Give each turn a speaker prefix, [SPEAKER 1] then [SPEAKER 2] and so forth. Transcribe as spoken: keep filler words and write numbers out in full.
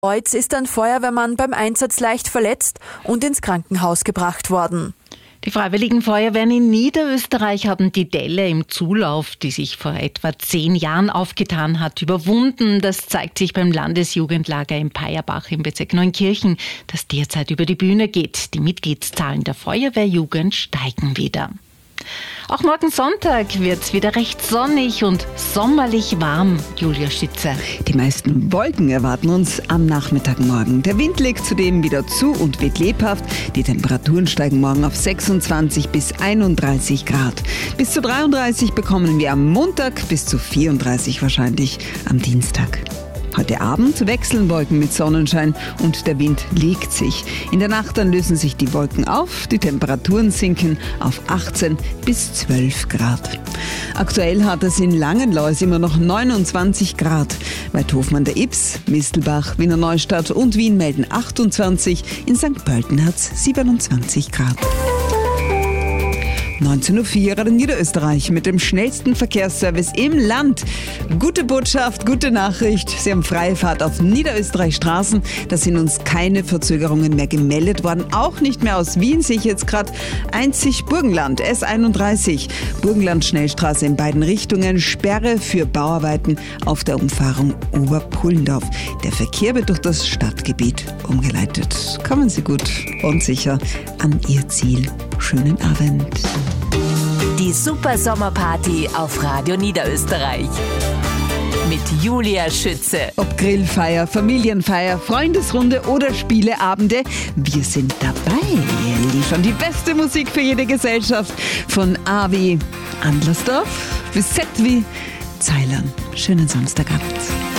[SPEAKER 1] Heute ist ein Feuerwehrmann beim Einsatz leicht verletzt und ins Krankenhaus gebracht worden.
[SPEAKER 2] Die Freiwilligen Feuerwehren in Niederösterreich haben die Delle im Zulauf, die sich vor etwa zehn Jahren aufgetan hat, überwunden. Das zeigt sich beim Landesjugendlager in Peierbach im Bezirk Neunkirchen, das derzeit über die Bühne geht. Die Mitgliedszahlen der Feuerwehrjugend steigen wieder. Auch morgen Sonntag wird's wieder recht sonnig und sommerlich warm, Julia Schütze.
[SPEAKER 3] Die meisten Wolken erwarten uns am Nachmittag morgen. Der Wind legt zudem wieder zu und weht lebhaft. Die Temperaturen steigen morgen auf sechsundzwanzig bis einunddreißig Grad. Bis zu dreiunddreißig bekommen wir am Montag, bis zu vierunddreißig wahrscheinlich am Dienstag. Heute Abend wechseln Wolken mit Sonnenschein und der Wind legt sich. In der Nacht dann lösen sich die Wolken auf, die Temperaturen sinken auf achtzehn bis zwölf Grad. Aktuell hat es in Langenlois immer noch neunundzwanzig Grad. Weidhofen an der Ybbs, Mistelbach, Wiener Neustadt und Wien melden achtundzwanzig, in Sankt Pölten hat es siebenundzwanzig Grad. neunzehn Uhr vier in Niederösterreich mit dem schnellsten Verkehrsservice im Land. Gute Botschaft, gute Nachricht. Sie haben freie Fahrt auf Niederösterreich Straßen. Da sind uns keine Verzögerungen mehr gemeldet worden. Auch nicht mehr aus Wien, sehe ich jetzt gerade. Einzig Burgenland, S einunddreißig. Burgenland Schnellstraße in beiden Richtungen. Sperre für Bauarbeiten auf der Umfahrung Oberpullendorf. Der Verkehr wird durch das Stadtgebiet umgeleitet. Kommen Sie gut und sicher an Ihr Ziel. Schönen Abend.
[SPEAKER 4] Die Super Sommerparty auf Radio Niederösterreich. Mit Julia Schütze.
[SPEAKER 3] Ob Grillfeier, Familienfeier, Freundesrunde oder Spieleabende, wir sind dabei. Wir liefern die beste Musik für jede Gesellschaft. Von A wie Andlersdorf bis Z wie Zeilern. Schönen Samstagabend.